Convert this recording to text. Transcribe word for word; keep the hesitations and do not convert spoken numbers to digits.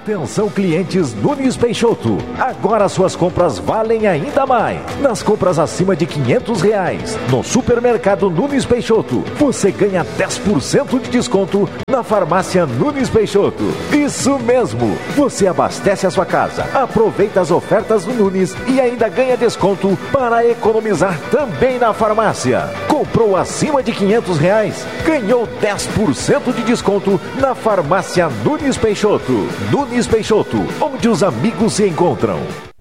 Atenção clientes Nunes Peixoto, agora suas compras valem ainda mais. Nas compras acima de quinhentos reais, no supermercado Nunes Peixoto, você ganha dez por cento de desconto na farmácia Nunes Peixoto. Isso mesmo, você abastece a sua casa, aproveita as ofertas do Nunes e ainda ganha desconto para economizar também na farmácia. Comprou acima de quinhentos reais, ganhou dez por cento de desconto na farmácia Nunes Peixoto. Nunes Peixoto, onde os amigos se encontram.